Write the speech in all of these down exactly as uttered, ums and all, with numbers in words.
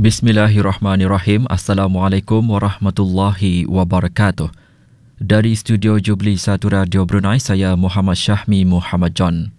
Bismillahirrahmanirrahim. Assalamualaikum warahmatullahi wabarakatuh. Dari studio Jubli satu Radio Brunei, saya Muhammad Syahmi Muhammad John.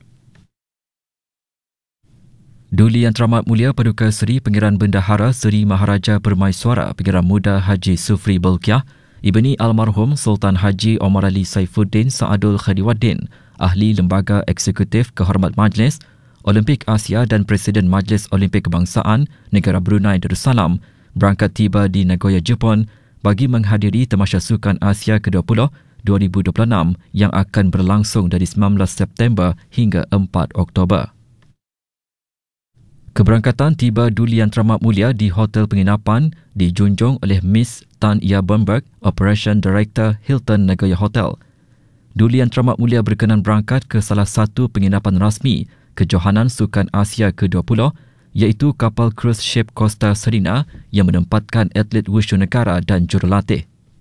Duli Yang Teramat Mulia Paduka Seri Pengiran Bendahara Seri Maharaja Permaiswara Pengiran Muda Haji Sufri Bolkiah, Ibni Almarhum Sultan Haji Omar Ali Saifuddin Saadul Khadiwaddin, Ahli Lembaga Eksekutif Kehormat Majlis Olimpik Asia dan Presiden Majlis Olimpik Kebangsaan Negara Brunei Darussalam berangkat tiba di Nagoya, Jepun bagi menghadiri Tamasya Sukan Asia ke dua puluh dua ribu dua puluh enam yang akan berlangsung dari sembilan belas September hingga empat Oktober. Keberangkatan tiba Duli Yang Teramat Mulia di Hotel Penginapan dijunjung oleh Miss Tan Ia Bernberg, Operation Director Hilton Nagoya Hotel. Duli Yang Teramat Mulia berkenan berangkat ke salah satu penginapan rasmi kejohanan Sukan Asia ke dua puluh, iaitu kapal cruise ship Costa Serena yang menempatkan atlet wushu negara dan jurulatih.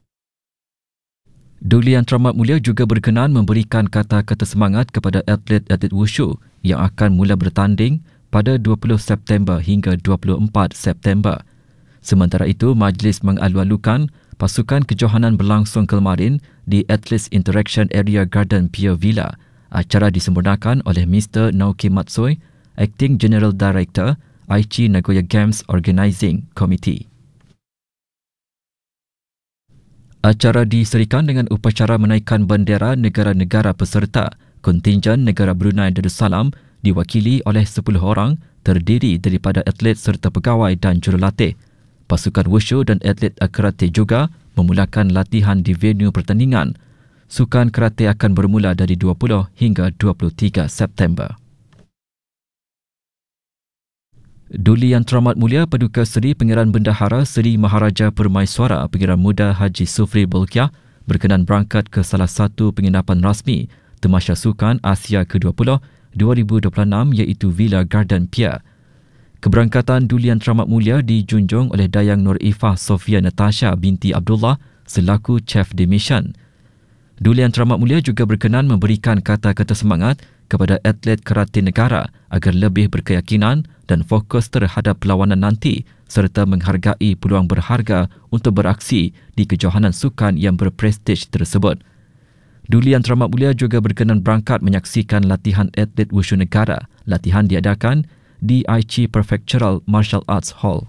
Duli Yang Teramat Mulia juga berkenan memberikan kata-kata semangat kepada atlet-atlet wushu yang akan mula bertanding pada dua puluh September hingga dua puluh empat September. Sementara itu, majlis mengalu-alukan pasukan kejohanan berlangsung kemarin di Athletes Interaction Area Garden Pier Villa. Acara disempurnakan oleh Mister Naoki Matsui, Acting General Director, Aichi Nagoya Games Organizing Committee. Acara diserikan dengan upacara menaikkan bendera negara-negara peserta. Kontingen negara Brunei Darussalam diwakili oleh sepuluh orang terdiri daripada atlet serta pegawai dan jurulatih. Pasukan wushu dan atlet karate juga memulakan latihan di venue pertandingan. Sukan karate akan bermula dari dua puluh hingga dua puluh tiga September. Duli Yang Teramat Mulia Paduka Seri Pengiran Bendahara Seri Maharaja Permaiswara Pengiran Muda Haji Sufri Bolkiah berkenan berangkat ke salah satu penginapan rasmi Tamasya Sukan Asia ke dua puluh dua ribu dua puluh enam iaitu Villa Garden Pier. Keberangkatan Duli Yang Teramat Mulia dijunjung oleh Dayang Nur Ifah Sofia Natasha binti Abdullah selaku Chef de Mission. Duli Yang Teramat Mulia juga berkenan memberikan kata-kata semangat kepada atlet karate negara agar lebih berkeyakinan dan fokus terhadap perlawanan nanti serta menghargai peluang berharga untuk beraksi di kejohanan sukan yang berprestij tersebut. Duli Yang Teramat Mulia juga berkenan berangkat menyaksikan latihan atlet wushu negara. Latihan diadakan di Aichi Prefectural Martial Arts Hall.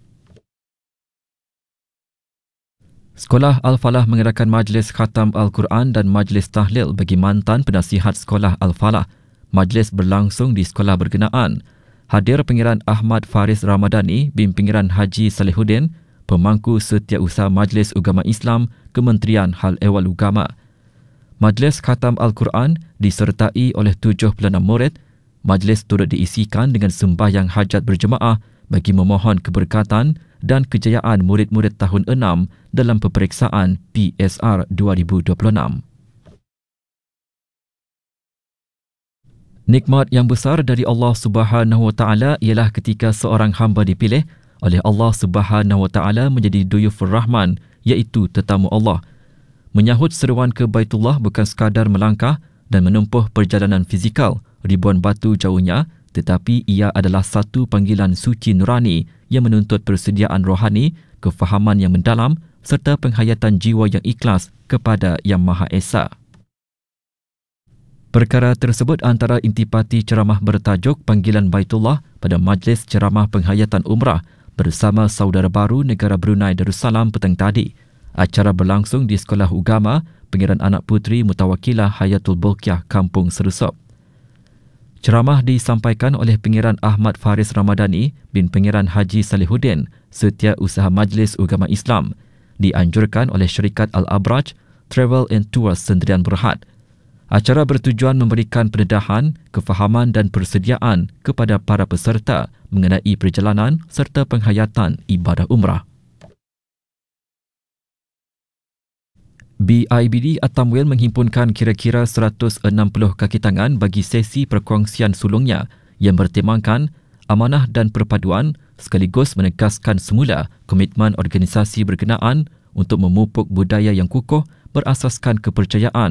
Sekolah Al-Falah mengadakan majlis khatam Al-Quran dan majlis tahlil bagi mantan penasihat Sekolah Al-Falah. Majlis berlangsung di sekolah berkenaan. Hadir Pengiran Ahmad Faris Ramadani bin Pengiran Haji Salihuddin, Pemangku Setiausaha Majlis Ugama Islam, Kementerian Hal Ehwal Ugama. Majlis khatam Al-Quran disertai oleh tujuh puluh enam murid. Majlis turut diisikan dengan sembahyang hajat berjemaah bagi memohon keberkatan dan kejayaan murid-murid tahun enam dalam peperiksaan P S R dua ribu dua puluh enam. Nikmat yang besar dari Allah Subhanahu Wa Taala ialah ketika seorang hamba dipilih oleh Allah Subhanahu Wa Taala menjadi duyufur Rahman, iaitu tetamu Allah. Menyahut seruan ke Baitullah bukan sekadar melangkah dan menempuh perjalanan fizikal ribuan batu jauhnya, tetapi ia adalah satu panggilan suci nurani yang menuntut persediaan rohani, kefahaman yang mendalam serta penghayatan jiwa yang ikhlas kepada Yang Maha Esa. Perkara tersebut antara intipati ceramah bertajuk Panggilan Baitullah pada Majlis Ceramah Penghayatan Umrah bersama saudara baru negara Brunei Darussalam petang tadi. Acara berlangsung di Sekolah Ugama Pengiran Anak Puteri Mutawakilah Hayatul Bolkiah, Kampung Serusop. Ceramah disampaikan oleh Pengiran Ahmad Faris Ramadani bin Pengiran Haji Salihuddin, Setiausaha Majlis Ugama Islam, dianjurkan oleh syarikat Al-Abraj Travel and Tours Sendirian Berhad. Acara bertujuan memberikan pendedahan, kefahaman dan persediaan kepada para peserta mengenai perjalanan serta penghayatan ibadah umrah. B I B D Atamwil menghimpunkan kira-kira seratus enam puluh kaki tangan bagi sesi perkongsian sulungnya yang bertemakan amanah dan perpaduan, sekaligus menegaskan semula komitmen organisasi berkenaan untuk memupuk budaya yang kukuh berasaskan kepercayaan